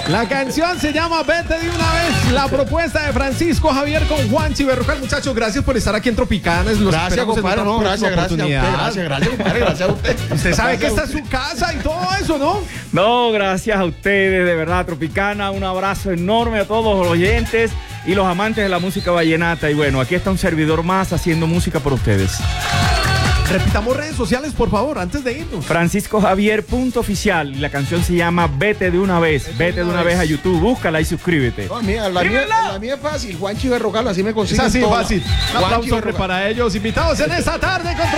La canción se llama Vete de una vez. La propuesta de Francisco Javier con Juanchi Berrocal. Muchachos, gracias por estar aquí en Tropicanas. Gracias, compadre. No, gracias a usted. Gracias, compadre. Gracias a usted. Usted sabe que esta es su casa y todo eso, ¿no? No, gracias a ustedes, de verdad, Tropicana. Un abrazo enorme a todos los oyentes y los amantes de la música vallenata. Y bueno, aquí está un servidor más haciendo música por ustedes. Repitamos redes sociales, por favor, antes de irnos. FranciscoJavier.oficial. Y la canción se llama Vete de una vez. Vete de una vez a YouTube. Búscala y suscríbete. No, la mía es fácil. Juanchi Berrocal, así me consiguen. Es así todas. fácil. Un aplauso para ellos. Invitados en esta tarde con